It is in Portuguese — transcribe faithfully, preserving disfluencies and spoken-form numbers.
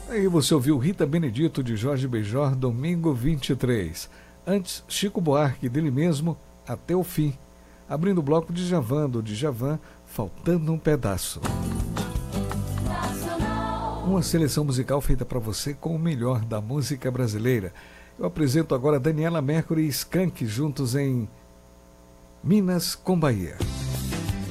Aí você ouviu Rita Benedito de Jorge Benjor, Domingo vinte e três. Antes, Chico Buarque, dele mesmo, Até o Fim. Abrindo o bloco de Djavan, do Djavan, Faltando um Pedaço. Uma seleção musical feita para você com o melhor da música brasileira. Eu apresento agora Daniela Mercury e Skank juntos em Minas com Bahia.